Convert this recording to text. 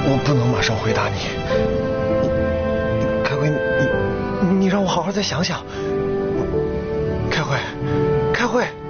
我不能马上回答你。开会，你让我好好再想想。开会。